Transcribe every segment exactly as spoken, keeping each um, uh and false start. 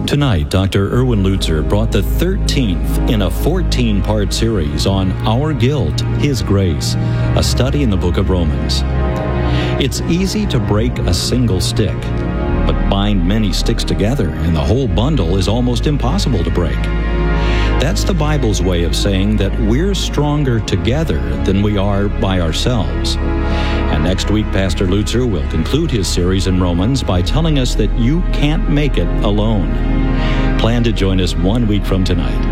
Tonight, Doctor Erwin Lutzer brought the thirteenth in a fourteen-part series on Our Guilt, His Grace, a study in the book of Romans. It's easy to break a single stick, but bind many sticks together and the whole bundle is almost impossible to break. That's the Bible's way of saying that we're stronger together than we are by ourselves. And next week, Pastor Lutzer will conclude his series in Romans by telling us that you can't make it alone. Plan to join us one week from tonight.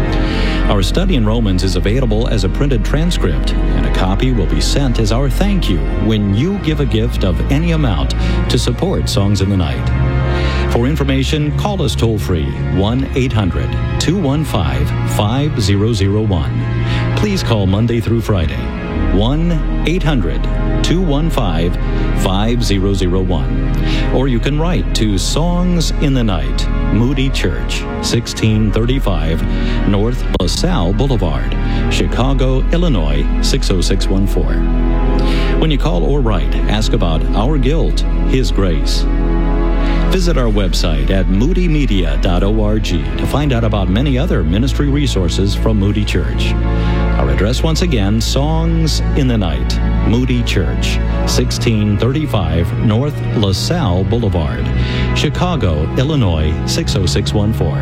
Our study in Romans is available as a printed transcript, and a copy will be sent as our thank you when you give a gift of any amount to support Songs in the Night. For information, call us toll-free, one eight hundred two one five five zero zero one. Please call Monday through Friday, one eight hundred two one five five zero zero one. Or you can write to Songs in the Night, Moody Church, sixteen thirty-five North LaSalle Boulevard, Chicago, Illinois, six oh six one four. When you call or write, ask about Our Guilt, His Grace. Visit our website at moody media dot org to find out about many other ministry resources from Moody Church. Our address once again, Songs in the Night, Moody Church, sixteen thirty-five North LaSalle Boulevard, Chicago, Illinois, six oh six one four.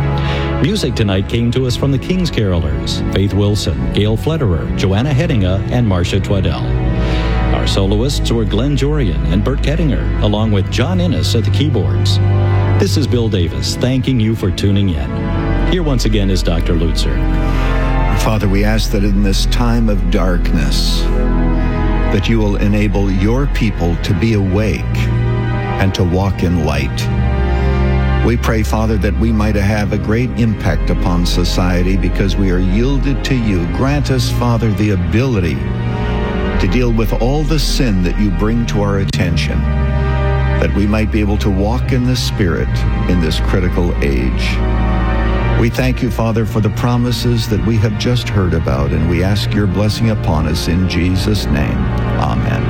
Music tonight came to us from the King's Carolers, Faith Wilson, Gail Flederer, Joanna Hedinga, and Marcia Twaddell. Our soloists were Glenn Jorian and Bert Kettinger, along with John Innes at the keyboards. This is Bill Davis, thanking you for tuning in. Here once again is Doctor Lutzer. Father, we ask that in this time of darkness, that you will enable your people to be awake and to walk in light. We pray, Father, that we might have a great impact upon society because we are yielded to you. Grant us, Father, the ability to deal with all the sin that you bring to our attention, that we might be able to walk in the Spirit in this critical age. We thank you, Father, for the promises that we have just heard about, and we ask your blessing upon us in Jesus' name. Amen.